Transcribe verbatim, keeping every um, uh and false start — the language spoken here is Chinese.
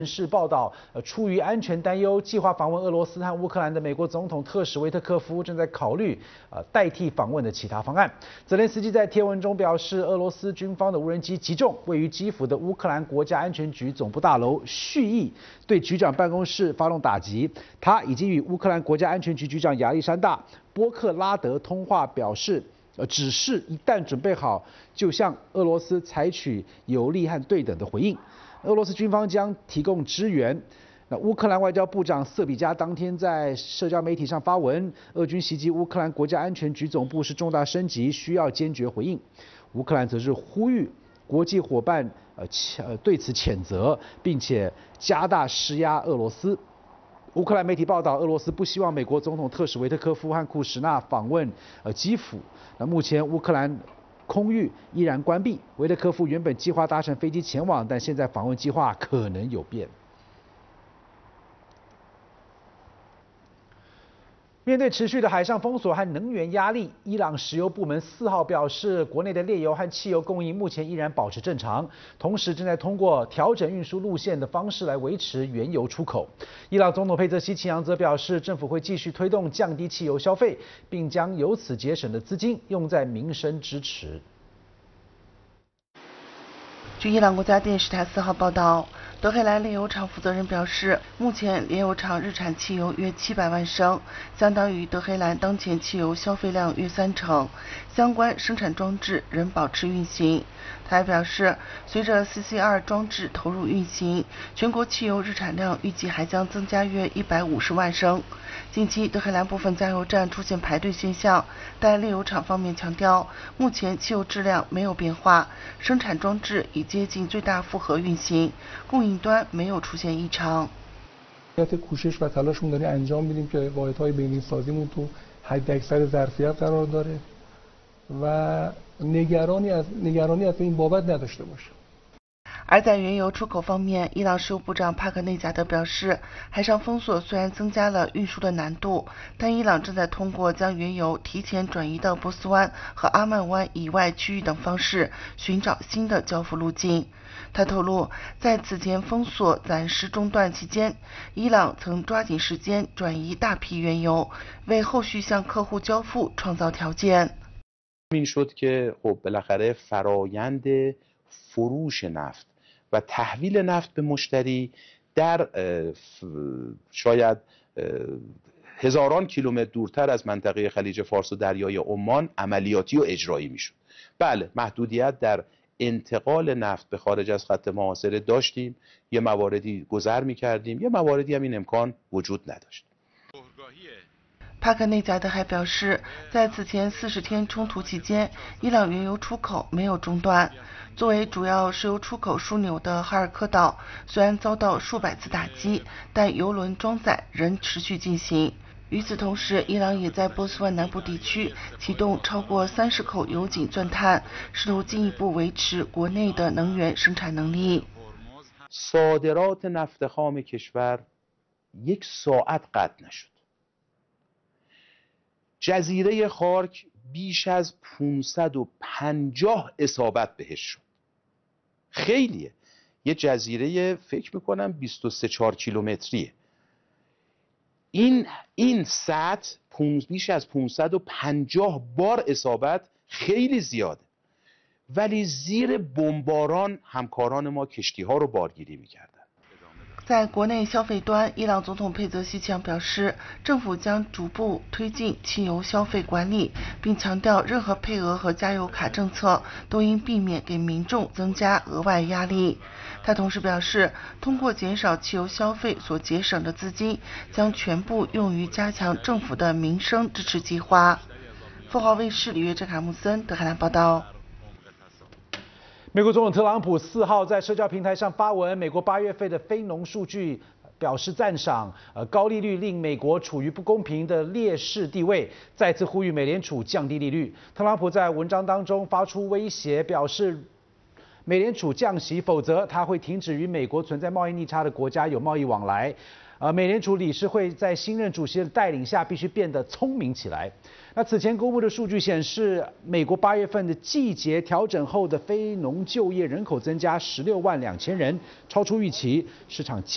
是报道，呃，出于安全担忧，计划访问俄罗斯和乌克兰的美国总统特使维特科夫正在考虑，呃，代替访问的其他方案。泽连斯基在贴文中表示，俄罗斯军方的无人机击中位于基辅的乌克兰国家安全局总部大楼，蓄意对局长办公室发动打击。他已经与乌克兰国家安全局局长亚历山大·波克拉德通话，表示。呃，只是一旦准备好，就向俄罗斯采取有力和对等的回应。俄罗斯军方将提供支援。那乌克兰外交部长瑟比加当天在社交媒体上发文，俄军袭击乌克兰国家安全局总部是重大升级，需要坚决回应。乌克兰则是呼吁国际伙伴呃呃对此谴责，并且加大施压俄罗斯。乌克兰媒体报道，俄罗斯不希望美国总统特使维特科夫和库什纳访问呃基辅。那目前乌克兰空域依然关闭，维特科夫原本计划搭乘飞机前往，但现在访问计划可能有变。面对持续的海上封锁和能源压力，伊朗石油部门四号表示，国内的炼油和汽油供应目前依然保持正常，同时正在通过调整运输路线的方式来维持原油出口。伊朗总统佩泽西奇扬则表示，政府会继续推动降低汽油消费，并将由此节省的资金用在民生支持。 据伊朗国家电视台四号报道，德黑兰炼油厂负责人表示，目前炼油厂日产汽油约七百万升，相当于德黑兰当前汽油消费量约三成，相关生产装置仍保持运行。他还表示，随着 C C 二 装置投入运行，全国汽油日产量预计还将增加约一百五十万升。近期德黑兰部分加油站出现排队现象，但炼油厂方面强调，目前汽油质量没有变化，生产装置已接近最大负荷运行，供应端没有出现异常。 کوشش و تلاشمون داریم انجام میدیم که واحدهای بینی سازیمون تو حداکثر ظرفیت قرار داره و نگرانی از نگرانی از این بابت نداشته باشه。 而在原油出口方面，伊朗石油部长帕克内贾德表示，海上封锁虽然增加了运输的难度，但伊朗正在通过将原油提前转移到波斯湾和阿曼湾以外区域等方式寻找新的交付路径。他透露，在此前封锁暂时中断期间，伊朗曾抓紧时间转移大批原油，为后续向客户交付创造条件。 این شد که خب بالاخره فرایند فروش نفت و تحویل نفت به مشتری در شاید هزاران کیلومتر دورتر از منطقه خلیج فارس و دریای عمان عملیاتی و اجرایی میشد. بله، محدودیت در انتقال نفت به خارج از خط محاصره داشتیم، یه مواردی گذر میکردیم، یه مواردی هم این امکان وجود نداشت. 帕克内贾德还表示，在此前四十天冲突期间，伊朗原油出口没有中断。作为主要石油出口枢纽的哈尔科岛，虽然遭到数百次打击，但油轮装载仍持续进行。与此同时，伊朗也在波斯湾南部地区启动超过三十口油井钻探，试图进一步维持国内的能源生产能力。 صادرات نفت خام کشور یک ساعت قطع نشد. جزیره خارک بیش از پانصد و پنجاه اصابت بهش شد. خیلیه. یه جزیره فکر میکنم بیست و سه چهار کیلومتریه. این این سطح بیش از پانصد و پنجاه بار اصابت خیلی زیاده. ولی زیر بمباران همکاران ما کشتی ها رو بارگیری میکردن. 在国内消费端，伊朗总统佩泽西奇扬表示，政府将逐步推进汽油消费管理，并强调任何配额和加油卡政策都应避免给民众增加额外压力。他同时表示，通过减少汽油消费所节省的资金，将全部用于加强政府的民生支持计划。凤凰卫视里约哲卡穆森德黑兰报道。 美国总统特朗普四号在社交平台上发文，美国八月份的非农数据表示赞赏，呃，高利率令美国处于不公平的劣势地位，再次呼吁美联储降低利率。特朗普在文章当中发出威胁，表示美联储降息，否则他会停止与美国存在贸易逆差的国家有贸易往来。呃，美联储理事会在新任主席的带领下，必须变得聪明起来。那此前公布的数据显示，美国八月份的季节调整后的非农就业人口增加十六万两千人，超出预期，市场。